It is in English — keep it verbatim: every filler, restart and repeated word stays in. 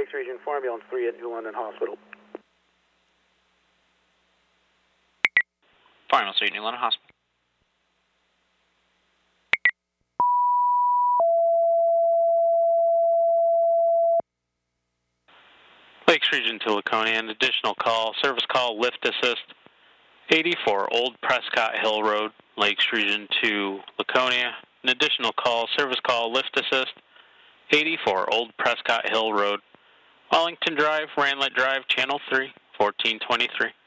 Lakes Region four, Ambulance three at New London Hospital. Final three, New London Hospital. Lakes Region to Laconia, an additional call, service call, lift assist, eighty-four Old Prescott Hill Road, Lakes Region to Laconia, an additional call, service call, lift assist, eighty-four Old Prescott Hill Road, Wellington Drive, Ranlet Drive, Channel three, fourteen twenty-three.